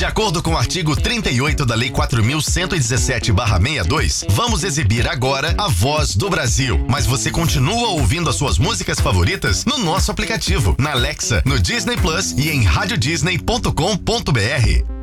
De acordo com o artigo 38 da Lei 4.117/62, vamos exibir agora a Voz do Brasil. Mas você continua ouvindo as suas músicas favoritas no nosso aplicativo, na Alexa, no Disney Plus e em radiodisney.com.br.